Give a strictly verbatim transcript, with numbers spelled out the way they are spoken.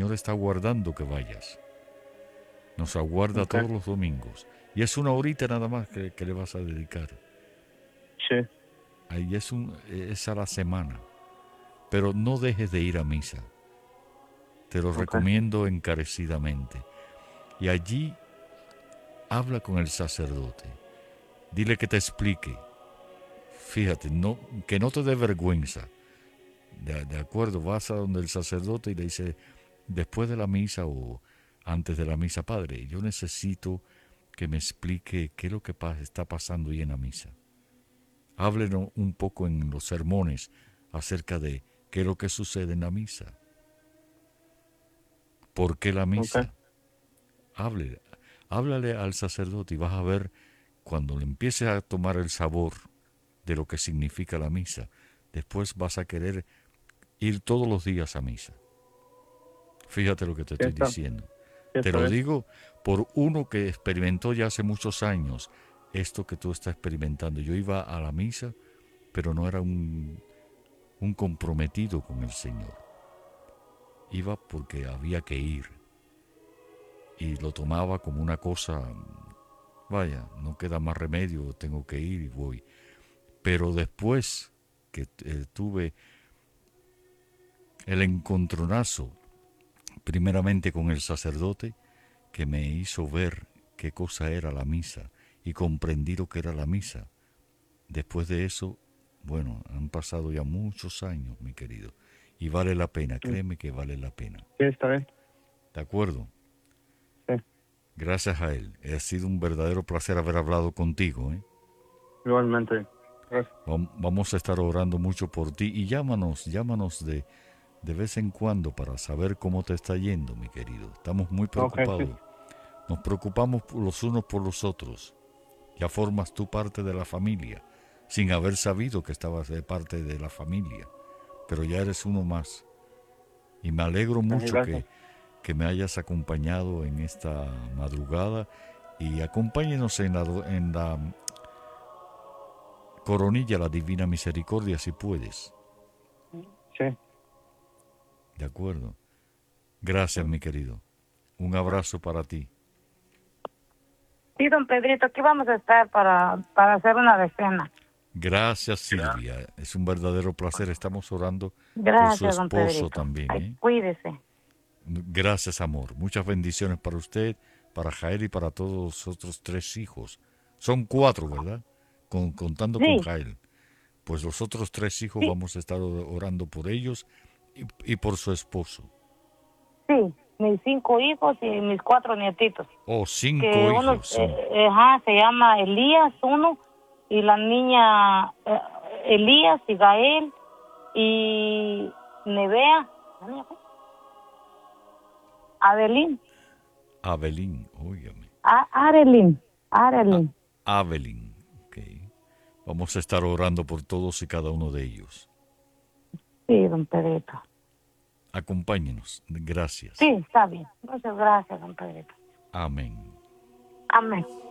Señor está aguardando que vayas. Nos aguarda Okay. todos los domingos. Y es una horita nada más que, que le vas a dedicar. Sí. Ahí es, un, es a la semana. Pero no dejes de ir a misa. Te lo Okay. recomiendo encarecidamente. Y allí habla con el sacerdote. Dile que te explique. Fíjate, no, que no te dé vergüenza. De, de acuerdo, vas a donde el sacerdote y le dice, después de la misa o antes de la misa, padre, yo necesito que me explique qué es lo que pasa, está pasando ahí en la misa. Háblenos un poco en los sermones acerca de qué es lo que sucede en la misa. ¿Por qué la Okay. misa? Háblele, háblale al sacerdote y vas a ver cuando le empieces a tomar el sabor de lo que significa la misa, después vas a querer ir todos los días a misa. Fíjate lo que te Sí, estoy está, diciendo. sí, Te está lo bien. digo por uno que experimentó ya hace muchos años esto que tú estás experimentando. Yo iba a la misa, pero no era un, un comprometido con el Señor. Iba porque había que ir. Y lo tomaba como una cosa, vaya, no queda más remedio, tengo que ir y voy. Pero después que eh, tuve el encontronazo, primeramente con el sacerdote, que me hizo ver qué cosa era la misa y comprendí lo que era la misa. Después de eso, bueno, han pasado ya muchos años, mi querido, y vale la pena, Mm. créeme que vale la pena. Sí, está bien. ¿De acuerdo? Sí. Gracias a él. Ha sido un verdadero placer haber hablado contigo, ¿eh? Igualmente. Gracias. Vamos a estar orando mucho por ti y llámanos, llámanos de, de vez en cuando para saber cómo te está yendo, mi querido. Estamos muy Okay, sí. preocupados. Nos preocupamos los unos por los otros. Ya formas tú parte de la familia, sin haber sabido que estabas de parte de la familia, pero ya eres uno más. Y me alegro Sí, mucho gracias. que, que me hayas acompañado en esta madrugada y acompáñenos en la, en la coronilla la Divina Misericordia si puedes. Sí. De acuerdo. Gracias, mi querido. Un abrazo para ti. Sí, don Pedrito, aquí vamos a estar para, para hacer una decena. Gracias, Silvia. Es un verdadero placer. Estamos orando por su Gracias, don esposo Pedrito. también, Ay, ¿eh? cuídese. Gracias, amor. Muchas bendiciones para usted, para Jael y para todos los otros tres hijos. Son cuatro, ¿verdad? Con, contando con Sí, Jael. Pues los otros tres hijos sí, vamos a estar orando por ellos y, y por su esposo. sí. Mis cinco hijos y mis cuatro nietitos. Oh, cinco Que uno, hijos eh, son. eh, ajá, se llama Elías, uno, y la niña eh, Elías y Gael y Nevea. Adelín. Abelín, óigame. A Arelín. Arelín. Abelín, ok. Vamos a estar orando por todos y cada uno de ellos. Sí, don Pedrito. Acompáñenos. Gracias. Sí, está bien. Muchas gracias, don Pedrito. Amén. Amén.